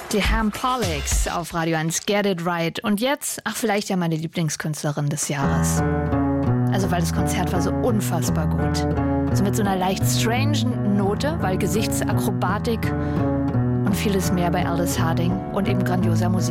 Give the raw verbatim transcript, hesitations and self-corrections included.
Die Ham Pollicks auf Radio eins, Get It Right. Und jetzt, ach, vielleicht ja meine Lieblingskünstlerin des Jahres. Also, weil das Konzert war so unfassbar gut. Also mit so einer leicht strangen Note, weil Gesichtsakrobatik und vieles mehr bei Aldous Harding und eben grandioser Musik.